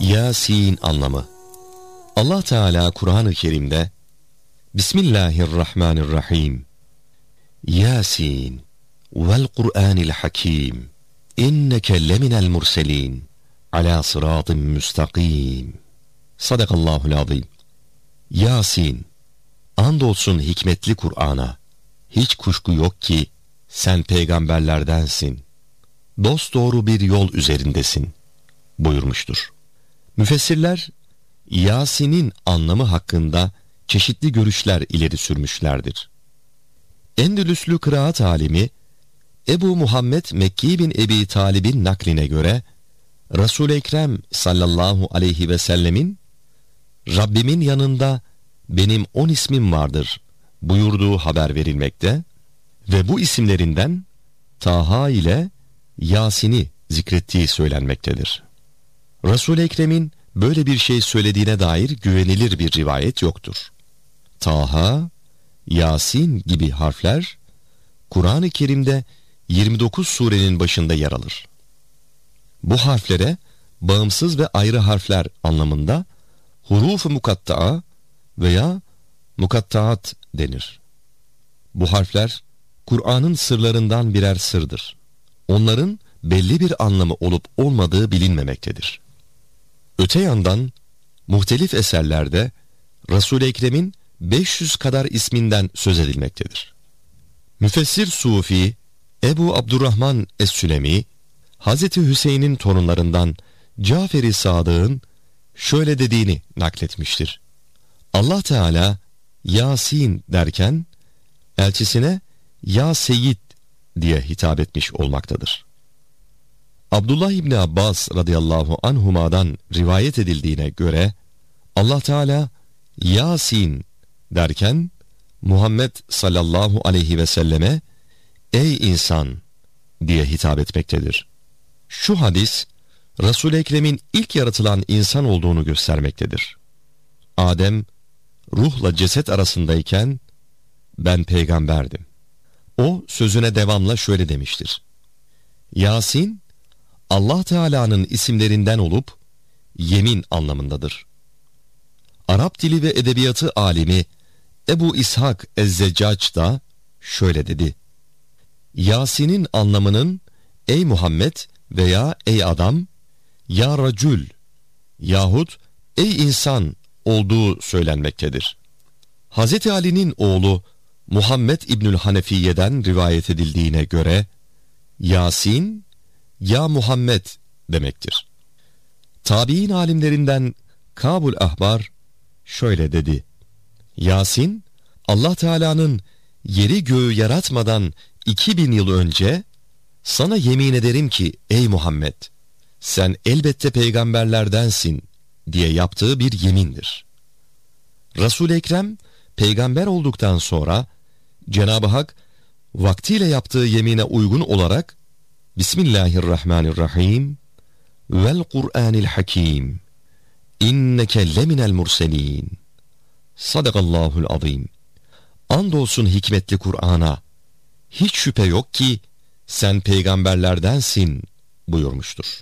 Yasin anlamı. Allah Teala Kur'an-ı Kerim'de Bismillahirrahmanirrahim. Yasin vel Kur'anil Hakim. İnneke leminel murselin. Ala sıratın müstakim. Sadakallahul azim. Yasin, andolsun hikmetli Kur'an'a, hiç kuşku yok ki sen peygamberlerdensin. Dosdoğru bir yol üzerindesin buyurmuştur. Müfessirler Yasin'in anlamı hakkında çeşitli görüşler ileri sürmüşlerdir. Endülüslü kıraat alimi Ebu Muhammed Mekki bin Ebi Talib'in nakline göre Resul-i Ekrem sallallahu aleyhi ve sellemin Rabbimin yanında benim 10 ismim vardır buyurduğu haber verilmekte ve bu isimlerinden Taha ile Yasin'i zikrettiği söylenmektedir. Resul-i Ekrem'in böyle bir şey söylediğine dair güvenilir bir rivayet yoktur. Taha, Yasin gibi harfler Kur'an-ı Kerim'de 29 surenin başında yer alır. Bu harflere bağımsız ve ayrı harfler anlamında huruf-u mukatta'a veya mukattaat denir. Bu harfler Kur'an'ın sırlarından birer sırdır. Onların belli bir anlamı olup olmadığı bilinmemektedir. Öte yandan muhtelif eserlerde Resul-i Ekrem'in 500 kadar isminden söz edilmektedir. Müfessir Sufi Ebu Abdurrahman Es-Sülemi, Hazreti Hüseyin'in torunlarından Cafer-i Sadık'ın şöyle dediğini nakletmiştir. Allah Teala Yasin derken elçisine Ya Seyyid diye hitap etmiş olmaktadır. Abdullah İbni Abbas radıyallahu anhuma'dan rivayet edildiğine göre Allah Teala Yasin derken Muhammed sallallahu aleyhi ve selleme ey insan diye hitap etmektedir. Şu hadis Resul-i Ekrem'in ilk yaratılan insan olduğunu göstermektedir. Adem ruhla ceset arasındayken ben peygamberdim. O sözüne devamla şöyle demiştir. Yasin Allah Teala'nın isimlerinden olup yemin anlamındadır. Arap dili ve edebiyatı alimi Ebu İshak Ez-Zeccac da şöyle dedi. Yasin'in anlamının ey Muhammed veya ey adam, ya racül yahut ey insan olduğu söylenmektedir. Hz. Ali'nin oğlu Muhammed İbnül Hanefiye'den rivayet edildiğine göre Yasin, ya Muhammed demektir. Tabi'in alimlerinden Kabul Ahbar şöyle dedi. Yasin, Allah Teala'nın yeri göğü yaratmadan 2000 yıl önce sana yemin ederim ki ey Muhammed, sen elbette peygamberlerdensin diye yaptığı bir yemindir. Resul-i Ekrem peygamber olduktan sonra Cenab-ı Hak vaktiyle yaptığı yemine uygun olarak Bismillahirrahmanirrahim vel Kur'anil Hakim inneke leminel murselin Sadakallahul azim. Andolsun hikmetli Kur'an'a, hiç şüphe yok ki sen peygamberlerdensin buyurmuştur.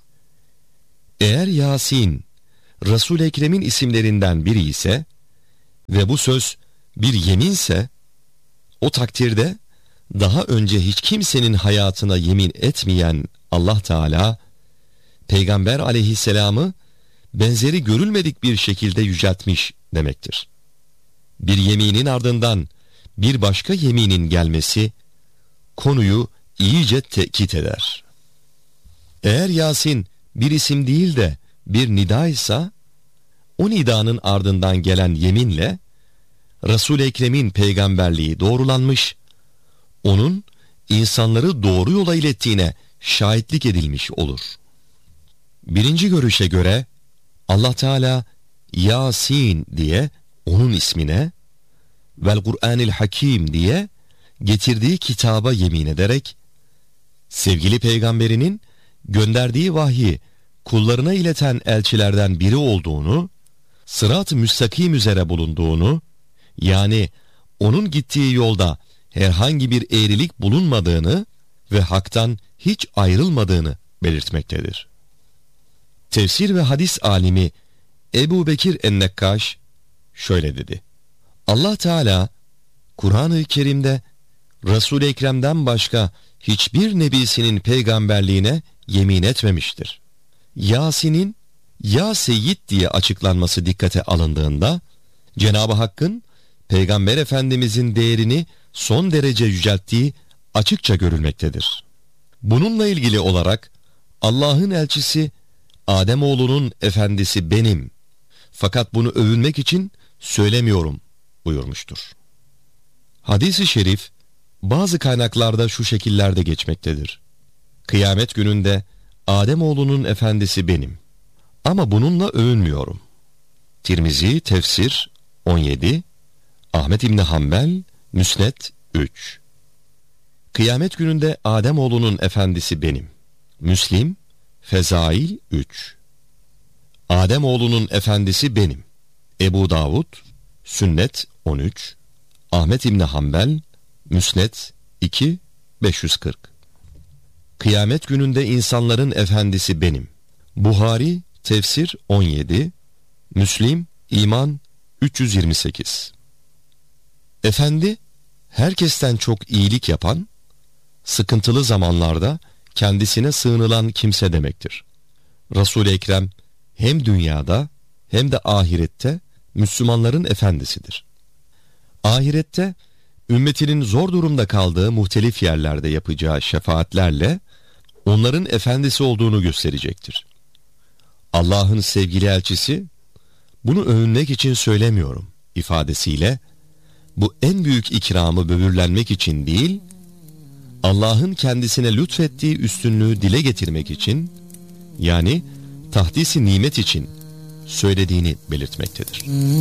Eğer Yasin Resul-i Ekrem'in isimlerinden biri ise ve bu söz bir yeminse, o takdirde daha önce hiç kimsenin hayatına yemin etmeyen Allah Teala Peygamber aleyhisselamı benzeri görülmedik bir şekilde yüceltmiş demektir. Bir yeminin ardından bir başka yeminin gelmesi konuyu iyice tekit eder. Eğer Yasin bir isim değil de bir nida ise, o nidanın ardından gelen yeminle Resul-i Ekrem'in peygamberliği doğrulanmış, onun insanları doğru yola ilettiğine şahitlik edilmiş olur. Birinci görüşe göre Allah Teala Yasin diye onun ismine, vel Kur'anil Hakim diye getirdiği kitaba yemin ederek sevgili peygamberinin gönderdiği vahyi kullarına ileten elçilerden biri olduğunu, sırat-ı müstakim üzere bulunduğunu, yani onun gittiği yolda herhangi bir eğrilik bulunmadığını ve haktan hiç ayrılmadığını belirtmektedir. Tefsir ve hadis alimi Ebu Bekir en-Nekkaş şöyle dedi: Allah Teala Kur'an-ı Kerim'de Resul-i Ekrem'den başka hiçbir nebisinin peygamberliğine yemin etmemiştir. Yasin'in ya Seyyid diye açıklanması dikkate alındığında Cenab-ı Hakk'ın Peygamber Efendimizin değerini son derece yücelttiği açıkça görülmektedir. Bununla ilgili olarak Allah'ın elçisi Ademoğlunun efendisi benim, fakat bunu övünmek için söylemiyorum buyurmuştur. Hadis-i şerif bazı kaynaklarda şu şekillerde geçmektedir: Kıyamet gününde Ademoğlunun efendisi benim ama bununla övünmüyorum. Tirmizi Tefsir 17, Ahmet İbni Hanbel Müsned 3. Kıyamet gününde Ademoğlunun efendisi benim. Müslim Fezail 3. Ademoğlunun efendisi benim. Ebu Davud Sünnet 13, Ahmet İbni Hanbel Müsned 2, 540. Kıyamet gününde insanların efendisi benim. Buhari Tefsir 17, Müslim İman 328. Efendi, herkesten çok iyilik yapan, sıkıntılı zamanlarda kendisine sığınılan kimse demektir. Resul-i Ekrem hem dünyada hem de ahirette Müslümanların efendisidir. Ahirette ümmetinin zor durumda kaldığı muhtelif yerlerde yapacağı şefaatlerle onların efendisi olduğunu gösterecektir. Allah'ın sevgili elçisi, bunu övünmek için söylemiyorum ifadesiyle, bu en büyük ikramı böbürlenmek için değil, Allah'ın kendisine lütfettiği üstünlüğü dile getirmek için, yani tahdis-i nimet için söylediğini belirtmektedir.